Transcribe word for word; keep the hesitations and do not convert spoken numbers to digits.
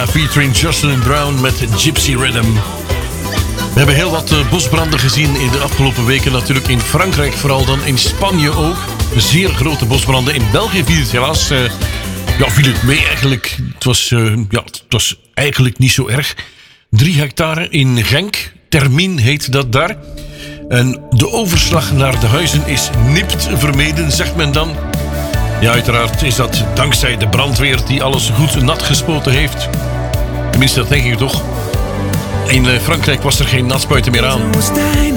featuring Jocelyn Brown met Gypsy Rhythm. We hebben heel wat uh, bosbranden gezien in de afgelopen weken. Natuurlijk in Frankrijk, vooral dan in Spanje ook. Zeer grote bosbranden. In België viel het helaas... Uh, ja, viel het mee eigenlijk. Het was, uh, ja, het was eigenlijk niet zo erg. Drie hectare in Genk. Termien heet dat daar. En de overslag naar de huizen is nipt vermeden, zegt men dan. Ja, uiteraard is dat dankzij de brandweer die alles goed nat gespoten heeft. Tenminste, dat denk ik toch. In Frankrijk was er geen natspuiten meer aan. Woestijn,